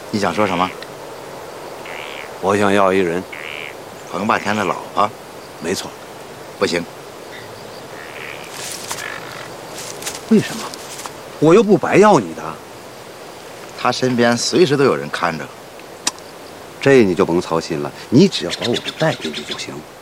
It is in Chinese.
你想说什么？ 我想要一人， 彭霸天的老婆？ 没错。 不行。 为什么？我又不白要你的。 他身边随时都有人看着。 这你就甭操心了，你只要把我带进去就行。